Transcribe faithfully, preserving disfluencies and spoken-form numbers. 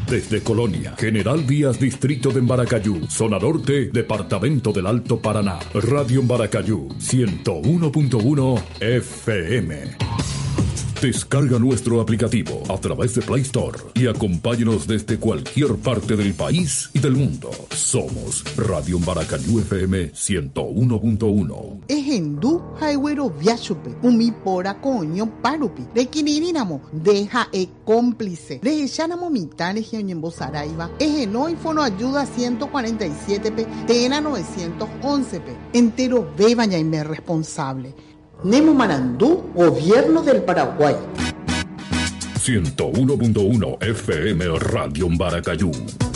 Desde Colonia, General Díaz, Distrito de Embaracayú, Zona Norte, Departamento del Alto Paraná. Radio Embaracayú, ciento uno punto uno F M. Descarga nuestro aplicativo a través de Play Store y acompáñanos desde cualquier parte del país y del mundo. Somos Radio Embaracayú F M ciento uno punto uno. Ejendu Highway Viachupe, Umipora Coño Parupi, de Quinirinamo, deja e cómplice, de Echanamo Mitane Gionyembo Saraiva, Ejeno y Fono Ayuda ciento cuarenta y siete P, Tena novecientos once P, entero bebaña y me responsable. Nemo Marandú, Gobierno del Paraguay. ciento uno punto uno F M Radio Embaracayú.